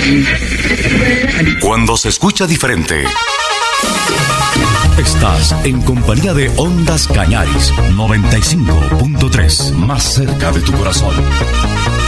Cuando se escucha diferente, estás en compañía de Ondas Cañaris 95.3, más cerca de tu corazón.